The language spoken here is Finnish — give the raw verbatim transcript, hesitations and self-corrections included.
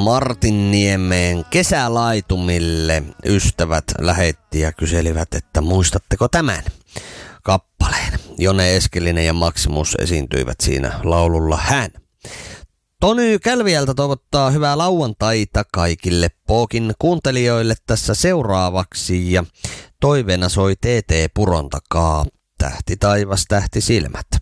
Martinniemeen kesälaitumille ystävät lähetti ja kyselivät, että muistatteko tämän kappaleen. Jone Eskelinen ja Maximus esiintyivät siinä laululla Hän. Tony Kälviältä toivottaa hyvää lauantaita kaikille Pookin kuuntelijoille tässä seuraavaksi ja toiveena soi T T Puron takaa Tähti taivas, tähti silmät.